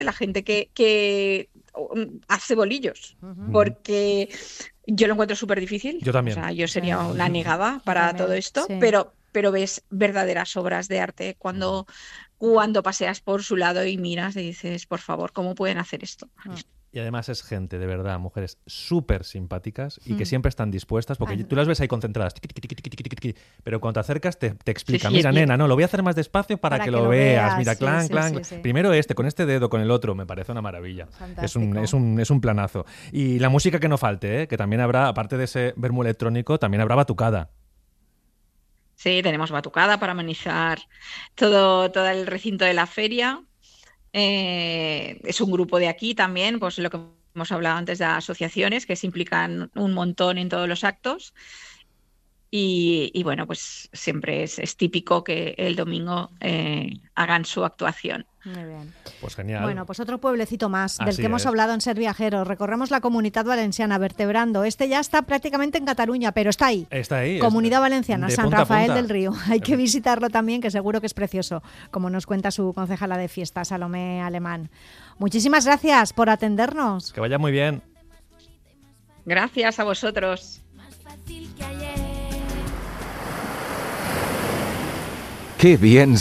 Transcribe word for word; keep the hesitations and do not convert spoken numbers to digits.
la gente que, que hace bolillos, Ujú. porque yo lo encuentro súper difícil. Yo también. O sea, yo sería Sí. una negada para también, todo esto, sí. pero, pero ves verdaderas obras de arte cuando, cuando paseas por su lado y miras y dices, por favor, ¿cómo pueden hacer esto? Y además es gente, de verdad, mujeres súper simpáticas y que Mm. siempre están dispuestas, porque Ay. tú las ves ahí concentradas, tiqui, tiqui, tiqui, tiqui, tiqui, pero cuando te acercas te, te explica, sí, mira, y- nena, no, lo voy a hacer más despacio para, Para que, que lo lo veas, veas, mira, sí, clan, sí, clan, sí, sí. primero este, con este dedo, con el otro, me parece una maravilla. Es Fantástico. un, es, un, es un planazo. Y la música que no falte, ¿eh? Que también habrá, aparte de ese vermú electrónico, también habrá batucada. Sí, tenemos batucada para amenizar todo, todo el recinto de la feria. Eh, es un grupo de aquí también, pues lo que hemos hablado antes de asociaciones que se implican un montón en todos los actos. Y, y bueno, pues siempre es, es típico que el domingo eh, hagan su actuación. Muy bien. Pues genial. Bueno, pues otro pueblecito más del Así que hemos es. hablado en Ser Viajeros. Recorremos la Comunitat Valenciana vertebrando. Este ya está prácticamente en Cataluña, pero está ahí. Está ahí. Comunidad es- Valenciana, de San punta a Rafael punta. del Río. Hay que visitarlo también, que seguro que es precioso, como nos cuenta su concejala de fiesta, Salomé Alemán. Muchísimas gracias por atendernos. Que vaya muy bien. Gracias a vosotros. Qué bien